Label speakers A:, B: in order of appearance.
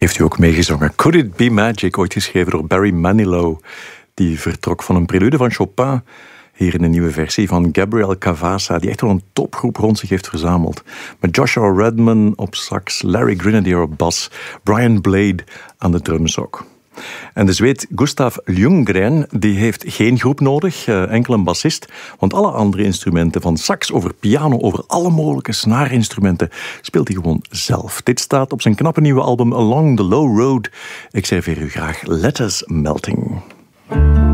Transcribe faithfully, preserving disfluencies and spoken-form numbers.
A: Heeft u ook meegezongen? Could It Be Magic, ooit geschreven door Barry Manilow. Die vertrok van een prelude van Chopin. Hier in een nieuwe versie van Gabriel Cavassa, die echt wel een topgroep rond zich heeft verzameld. Met Joshua Redman op sax, Larry Grenadier op bas, Brian Blade aan de drums ook. En de Zweed Gustav Ljunggren die heeft geen groep nodig, enkel een bassist, want alle andere instrumenten, van sax over piano, over alle mogelijke snaarinstrumenten, speelt hij gewoon zelf. Dit staat op zijn knappe nieuwe album Along the Low Road. Ik serveer u graag Letters Melting.